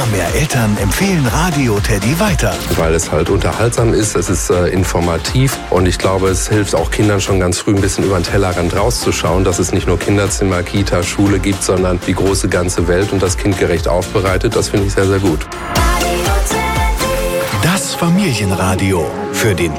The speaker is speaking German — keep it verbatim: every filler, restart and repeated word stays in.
mehr Eltern empfehlen Radio Teddy weiter. Weil es halt unterhaltsam ist, es ist äh, informativ und ich glaube, es hilft auch Kindern schon ganz früh ein bisschen über den Tellerrand rauszuschauen, dass es nicht nur Kinderzimmer, Kita, Schule gibt, sondern die große ganze Welt und das kindgerecht aufbereitet. Das finde ich sehr, sehr gut. Das Familienradio für den